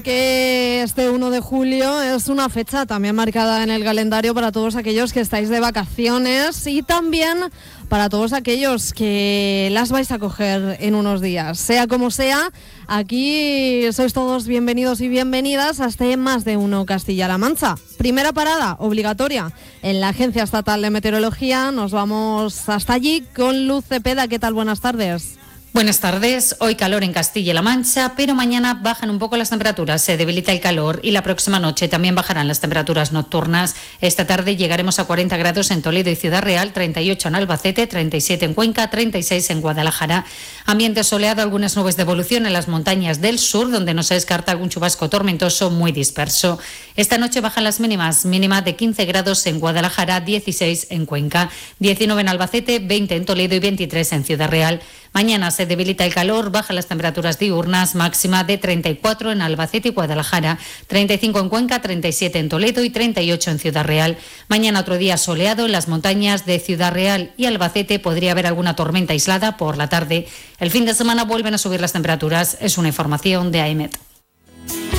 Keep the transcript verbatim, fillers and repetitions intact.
Que este uno de julio es una fecha también marcada en el calendario para todos aquellos que estáis de vacaciones y también para todos aquellos que las vais a coger en unos días. Sea como sea, aquí sois todos bienvenidos y bienvenidas a este Más de Uno Castilla-La Mancha. Primera parada obligatoria en la Agencia Estatal de Meteorología. Nos vamos hasta allí con Luz Cepeda. ¿Qué tal? Buenas tardes. Buenas tardes. Hoy calor en Castilla-La Mancha, pero mañana bajan un poco las temperaturas, se debilita el calor y la próxima noche también bajarán las temperaturas nocturnas. Esta tarde llegaremos a cuarenta grados en Toledo y Ciudad Real, treinta y ocho en Albacete, treinta y siete en Cuenca, treinta y seis en Guadalajara. Ambiente soleado, algunas nubes de evolución en las montañas del sur, donde no se descarta algún chubasco tormentoso muy disperso. Esta noche bajan las mínimas, mínima de quince grados en Guadalajara, dieciséis en Cuenca, diecinueve en Albacete, veinte en Toledo y veintitrés en Ciudad Real. Mañana se debilita el calor, bajan las temperaturas diurnas, máxima de treinta y cuatro en Albacete y Guadalajara, treinta y cinco en Cuenca, treinta y siete en Toledo y treinta y ocho en Ciudad Real. Mañana otro día soleado en las montañas de Ciudad Real y Albacete, podría haber alguna tormenta aislada por la tarde. El fin de semana vuelven a subir las temperaturas, es una información de AEMET.